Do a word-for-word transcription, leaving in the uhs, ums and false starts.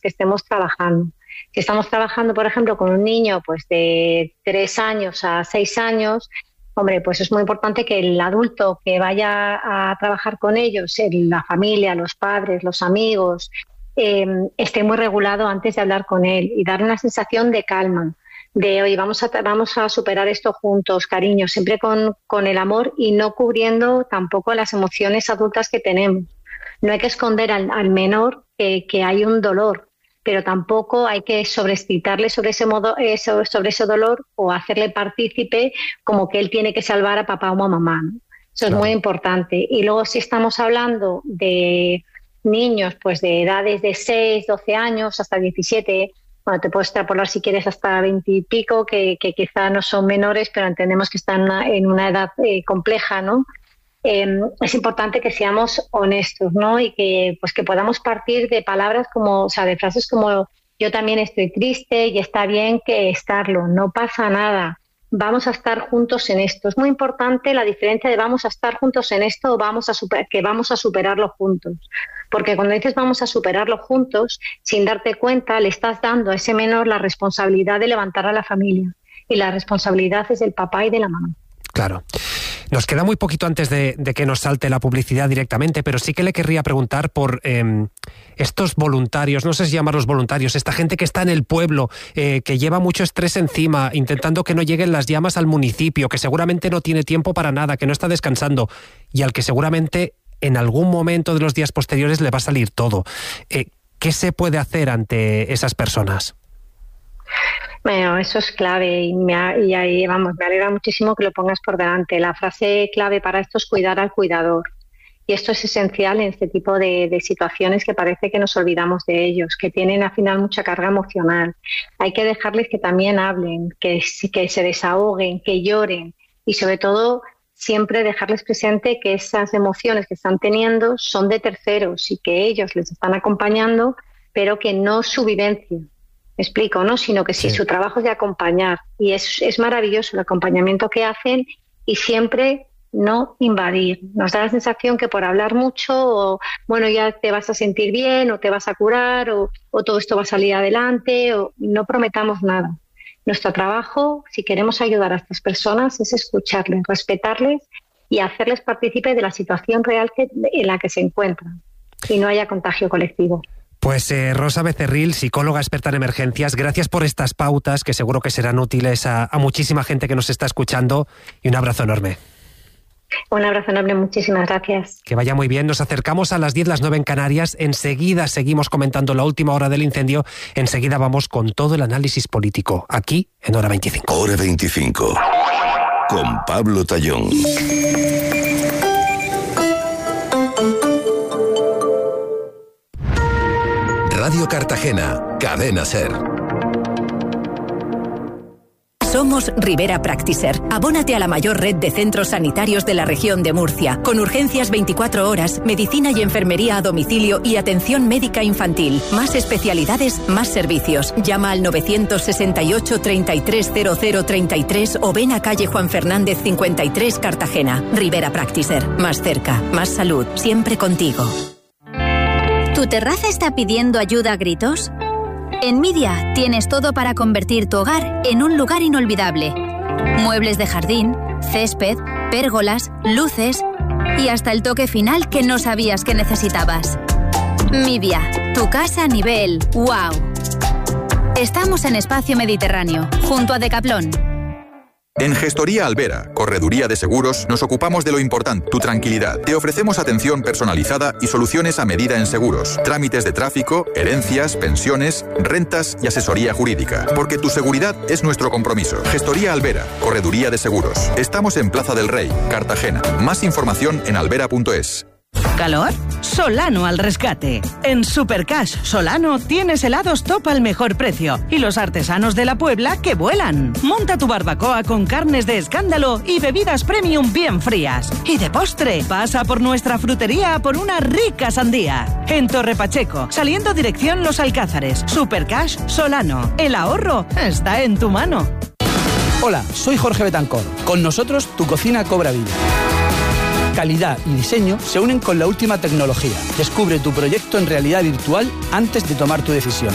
que estemos trabajando. Si estamos trabajando, por ejemplo, con un niño pues de tres años a seis años, hombre, pues es muy importante que el adulto que vaya a trabajar con ellos, la familia, los padres, los amigos, eh, esté muy regulado antes de hablar con él y darle una sensación de calma, de oye, vamos a, vamos a superar esto juntos, cariño, siempre con, con el amor y no cubriendo tampoco las emociones adultas que tenemos. No hay que esconder al, al menor eh, que hay un dolor, pero tampoco hay que sobreexcitarle sobre ese modo, eh, sobre ese dolor o hacerle partícipe como que él tiene que salvar a papá o a mamá, ¿no? Eso claro. Es muy importante. Y luego si estamos hablando de niños pues de edades de seis, doce años hasta diecisiete, bueno, te puedes extrapolar si quieres hasta veinte y pico, que, que quizá no son menores, pero entendemos que están en una edad eh, compleja, ¿no? Eh, es importante que seamos honestos, ¿no? Y que pues que podamos partir de palabras como, o sea, de frases como yo también estoy triste y está bien que estarlo, no pasa nada, vamos a estar juntos en esto. Es muy importante la diferencia de vamos a estar juntos en esto o vamos a super, que vamos a superarlo juntos. Porque cuando dices vamos a superarlo juntos, sin darte cuenta, le estás dando a ese menor la responsabilidad de levantar a la familia. Y la responsabilidad es del papá y de la mamá. Claro. Nos queda muy poquito antes de, de que nos salte la publicidad directamente, pero sí que le querría preguntar por eh, estos voluntarios, no sé si llamarlos voluntarios, esta gente que está en el pueblo, eh, que lleva mucho estrés encima, intentando que no lleguen las llamas al municipio, que seguramente no tiene tiempo para nada, que no está descansando y al que seguramente en algún momento de los días posteriores le va a salir todo. Eh, ¿Qué se puede hacer ante esas personas? Bueno, eso es clave y, me, y ahí, vamos, me alegra muchísimo que lo pongas por delante. La frase clave para esto es cuidar al cuidador. Y esto es esencial en este tipo de, de situaciones que parece que nos olvidamos de ellos, que tienen al final mucha carga emocional. Hay que dejarles que también hablen, que, que se desahoguen, que lloren y sobre todo siempre dejarles presente que esas emociones que están teniendo son de terceros y que ellos les están acompañando, pero que no su vivencia. Me explico, ¿no? Sino que sí, sí, su trabajo es de acompañar y es, es maravilloso el acompañamiento que hacen y siempre no invadir. Nos da la sensación que por hablar mucho o, bueno, ya te vas a sentir bien o te vas a curar o, o todo esto va a salir adelante o no prometamos nada. Nuestro trabajo, si queremos ayudar a estas personas, es escucharles, respetarles y hacerles partícipe de la situación real que, en la que se encuentran y no haya contagio colectivo. Pues eh, Rosa Becerril, psicóloga experta en emergencias, gracias por estas pautas que seguro que serán útiles a, a muchísima gente que nos está escuchando y un abrazo enorme. Un abrazo enorme, muchísimas gracias. Que vaya muy bien, nos acercamos a las diez, las nueve en Canarias, enseguida seguimos comentando la última hora del incendio, enseguida vamos con todo el análisis político, aquí en Hora veinticinco. Hora veinticinco, con Pablo Tallón. Radio Cartagena, Cadena SER. Somos Rivera Practiser. Abónate a la mayor red de centros sanitarios de la región de Murcia, con urgencias veinticuatro horas, medicina y enfermería a domicilio y atención médica infantil. Más especialidades, más servicios. Llama al novecientos sesenta y ocho, treinta y tres cero cero treinta y tres o ven a calle Juan Fernández cincuenta y tres, Cartagena. Rivera Practiser. Más cerca, más salud, siempre contigo. ¿Tu terraza está pidiendo ayuda a gritos? En Midia tienes todo para convertir tu hogar en un lugar inolvidable. Muebles de jardín, césped, pérgolas, luces y hasta el toque final que no sabías que necesitabas. Midia, tu casa a nivel wow. Estamos en Espacio Mediterráneo, junto a Decathlon. En Gestoría Albera, Correduría de Seguros, nos ocupamos de lo importante, tu tranquilidad. Te ofrecemos atención personalizada y soluciones a medida en seguros, trámites de tráfico, herencias, pensiones, rentas y asesoría jurídica. Porque tu seguridad es nuestro compromiso. Gestoría Albera, Correduría de Seguros. Estamos en Plaza del Rey, Cartagena. Más información en albera punto es. ¿Calor? Solano al rescate. En Supercash Solano tienes helados top al mejor precio y los artesanos de la Puebla que vuelan. Monta tu barbacoa con carnes de escándalo y bebidas premium bien frías. Y de postre, pasa por nuestra frutería por una rica sandía. En Torre Pacheco, saliendo dirección Los Alcázares. Supercash Solano. El ahorro está en tu mano. Hola, soy Jorge Betancor. Con nosotros tu cocina cobra vida. Calidad y diseño se unen con la última tecnología. Descubre tu proyecto en realidad virtual antes de tomar tu decisión.